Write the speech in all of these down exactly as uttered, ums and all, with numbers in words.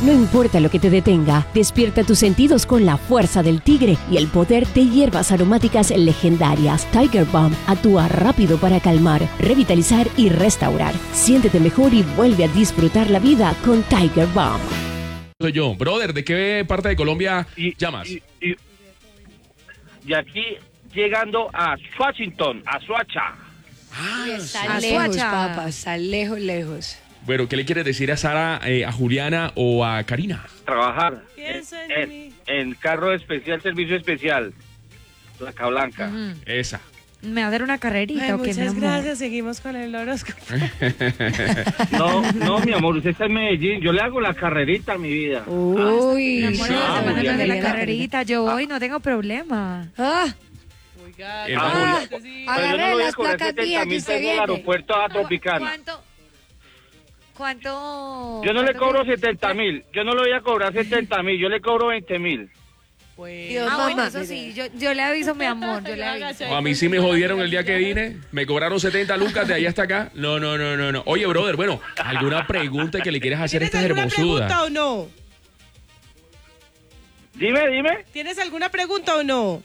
No importa lo que te detenga, despierta tus sentidos con la fuerza del tigre y el poder de hierbas aromáticas legendarias. Tiger Balm actúa rápido para calmar, revitalizar y restaurar. Siéntete mejor y vuelve a disfrutar la vida con Tiger Balm. Soy yo. Brother, ¿de qué parte de Colombia y, llamas? Y, y, y aquí llegando a Washington, a Suacha. Ah, Está sí. lejos, papá, está lejos, lejos. Bueno, ¿qué le quieres decir a Sara, eh, a Juliana o a Karina? Trabajar Piensa en en, mí. en carro especial, servicio especial. Placa blanca. Ujú. Esa. ¿Me va a dar una carrerita Ay, o qué, mi muchas amor? gracias, seguimos con el horóscopo. No, no, mi amor, usted está en Medellín. Yo le hago la carrerita a mi vida. Uy, Mi mi amor, amor, ah, se van a muy dar bien. la carrerita. Yo voy, no tengo problema. Oiga, Ah, Eh, Ah, usted sí. Pero yo no le voy a las cobrar placas setenta mías que mil usted pesos al viene. aeropuerto a Tropicana. ¿Cuánto? ¿Cuánto? Yo no le cuánto cobro tiene? setenta mil. Yo no le voy a cobrar setenta mil. Yo le cobro veinte mil. Pues, Dios, ah, bueno, eso sí, yo, yo le aviso, mi amor, yo le aviso. A mí sí me jodieron el día que vine. Me cobraron setenta lucas de allá hasta acá. No, no, no, no, no. Oye, brother, bueno, ¿alguna pregunta que le quieras hacer a ¿Tienes esta alguna hermosura? pregunta o no? Dime, dime. ¿Tienes alguna pregunta o no?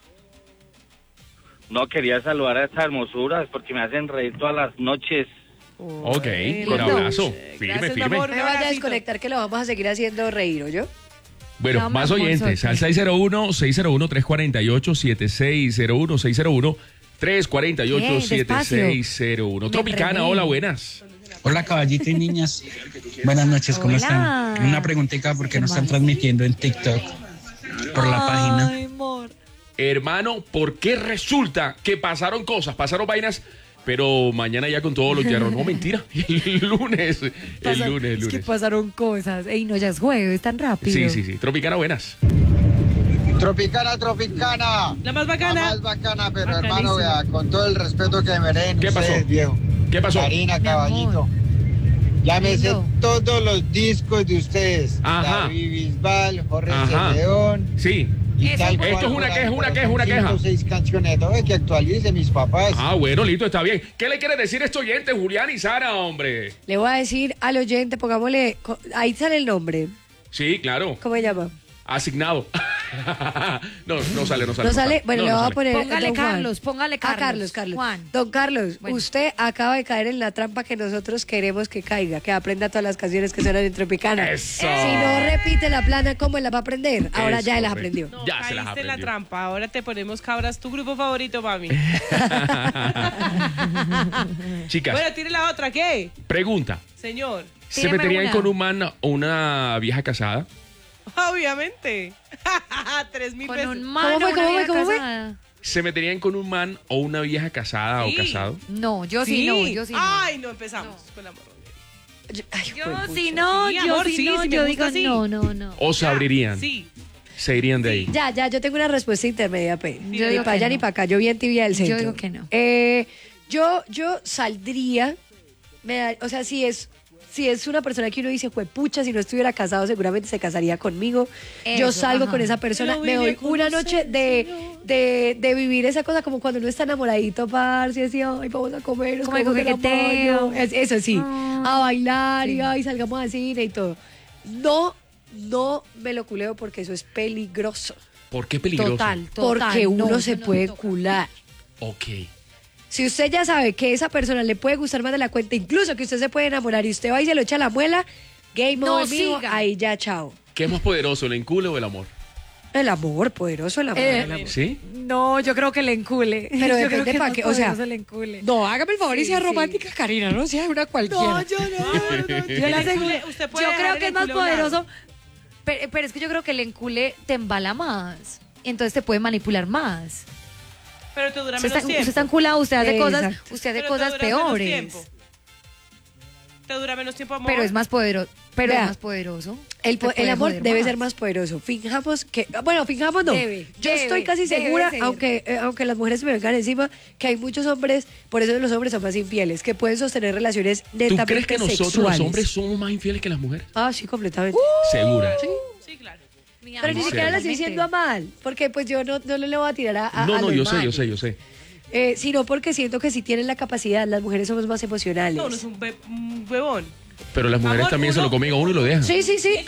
No, quería saludar a estas hermosuras porque me hacen reír todas las noches. Ok, Bueno, un abrazo. eh, Firme, gracias, mi firme. amor. No me vaya a desconectar que lo vamos a seguir haciendo reír, ¿o yo? Bueno, No, más mi amor, oyentes. suerte. Al seis cero uno, seis cero uno, tres cuatro ocho, siete seis cero uno, seis cero uno, tres cuatro ocho, Bien, siete seis cero uno. Me Tropicana, enredé. hola, buenas. Hola caballito y niñas, buenas noches, ¿cómo Hola. están? Una preguntita, ¿por qué ¿Qué no están más? transmitiendo en TikTok por la página? Ay, amor. Hermano, ¿por qué resulta que pasaron cosas, pasaron vainas, pero mañana ya con todos los hierros? No, mentira. El lunes, el Pasa- lunes, el Es que lunes. pasaron cosas. Ey, no, ya es jueves, tan rápido. Sí, sí, sí. Tropicana, buenas. Tropicana, Tropicana. La más La bacana. más bacana, pero Bacanísima. hermano, vea, con todo el respeto que merecen ¿Qué pasó? ustedes, viejo. ¿Qué pasó? Karina, Mi caballito. amor. Ya me sé Lindo. todos los discos de ustedes. Ajá. David Bisbal, Jorge Ajá. Celedón. Sí. Y Eso tal es cual, Esto es una por queja, ahí, una pero queja, son una cinco queja. o seis canciones, ¿no? Que actualice mis papás. Ah, bueno, listo, está bien. ¿Qué le quiere decir a este oyente, Julián y Sara, hombre? Le voy a decir al oyente, pongámosle, co- ahí sale el nombre. Sí, claro. ¿Cómo se llama? Asignado. no, no sale, no sale. No sale, bueno, No, le no voy a sale. poner. Póngale don Juan. Carlos, póngale Ah, Carlos. Carlos, Carlos. Juan. Don Carlos, Bueno. usted acaba de caer en la trampa que nosotros queremos que caiga, que aprenda todas las canciones que suenan en Tropicana. Eso. Si no repite la plana, ¿cómo la va a aprender? Ahora Es ya las correcto. aprendió. No, Ya se las caíste en la aprendió. trampa. Ahora te ponemos cabras, tu grupo favorito, mami. Chicas, Bueno, tire la otra, ¿qué? pregunta. Señor. ¿Se Tíreme meterían una. con un man o una vieja casada? Obviamente. Tres mil Con pesos. un mano, ¿Cómo fue, una cómo fue, vieja cómo fue? casada. ¿Se meterían con un man o una vieja casada Sí. o casado? No, yo sí, no, yo sí no. Ay, no empezamos con amor. Yo, ay, Yo juepucha. sí no, Sí, yo amor, sí sí, no, sí me yo gusta digo así. no, no, no. ¿O se Ya, abrirían? Sí. ¿Se irían de ahí? Ya, ya, yo tengo una respuesta intermedia, P. Yo Ni digo para que allá no. ni para acá. Yo bien tibia del Yo centro. digo que no. Eh, yo, yo saldría. Me da- o sea, si es, si es una persona que uno dice, pucha, si no estuviera casado, seguramente se casaría conmigo. yo Eso, salgo ajá. con esa persona, Lo me vine doy a una conocer, noche de, señor. de, de vivir esa cosa como cuando uno está enamoradito, parce, así, ay, vamos a comer, nos Como el comemos de la coqueteo. mano. Es- Eso sí, Ah, a bailar y sí. ay, salgamos al cine y todo. No, no me lo culeo porque eso es peligroso. ¿Por qué peligroso? Total, total. Porque uno no, se eso no puede toca. cular. Ok. Si usted ya sabe que esa persona le puede gustar más de la cuenta, incluso que usted se puede enamorar y usted va y se lo echa a la muela, game No over, mijo, siga. ahí ya, chao. ¿Qué es más poderoso, el encule o el amor? El amor, poderoso el amor. Eh, el amor. ¿Sí? No, yo creo que le encule. Pero Yo depende creo que pa' es qué, más o sea, poderoso el encule. No, hágame el favor y Sí, sea sí. romántica, Karina, no sea una cualquiera. No, yo no. no, Yo le aseguro. Usted Yo puede dejar creo el que es más encule a un lado. poderoso. Pero, pero es que yo creo que el encule te embala más. Entonces te puede manipular más. Pero te dura Usted menos está, tiempo. usted está enculado, usted hace cosas, Exacto. usted hace Pero te cosas dura menos peores. tiempo. Te dura menos tiempo, amor. Pero es más poderoso. Pero Vea, es más poderoso. El, po- Te puede el amor joder debe ser más poderoso. Fijamos que, bueno, fijamos no. Debe, Yo debe, estoy casi debe segura, ser. aunque, eh, aunque las mujeres me vengan encima, que hay muchos hombres, por eso los hombres son más infieles, que pueden sostener relaciones ¿Tú netamente crees que nosotros sexuales. los hombres somos más infieles que las mujeres? Ah, sí, completamente. Segura. Sí, claro. Mi Pero ni amor, siquiera la estoy totalmente. diciendo a mal, porque pues yo no, no le voy a tirar a, a No, a no, los yo sé, yo manes. sé, yo sé. Eh, sino porque siento que si tienen la capacidad, las mujeres somos más emocionales. No, no es un, be- un huevón. Pero las mujeres Amor, también se uno- lo comen a uno y lo dejan. Sí, sí, sí.